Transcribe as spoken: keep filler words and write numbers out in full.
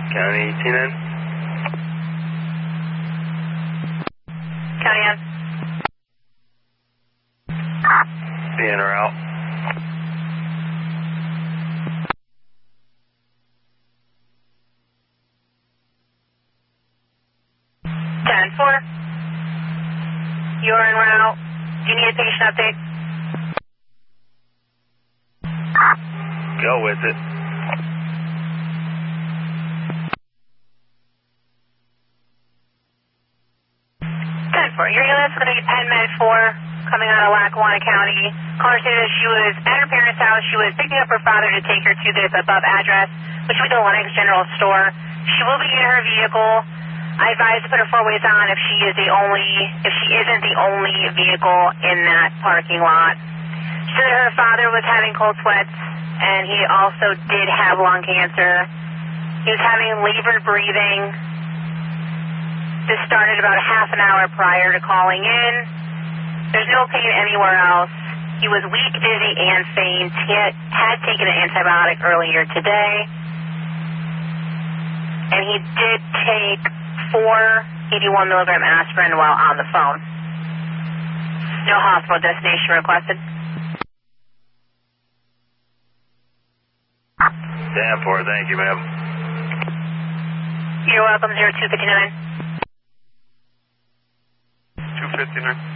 County eighteen nine. County on. Being or out. ten four. You're en route. Do you need a patient update? Go with it. ten four. Your unit's going to be Penn Med four, coming out of Lackawanna County. Caller stated she was at her parents' house. She was picking up her father to take her to this above address, which would be the Lennox General Store. She will be in her vehicle. I advise to put her four ways on if she is the only, if she isn't the only vehicle in that parking lot. She said that her father was having cold sweats, and he also did have lung cancer. He was having labored breathing. This started about a half an hour prior to calling in. There's no pain anywhere else. He was weak, dizzy, and faint. He had, had taken an antibiotic earlier today. And he did take four eighty-one milligram aspirin while on the phone. No hospital destination requested. ten four, thank you, ma'am. You're welcome, zero two fifty-nine. two fifty-nine.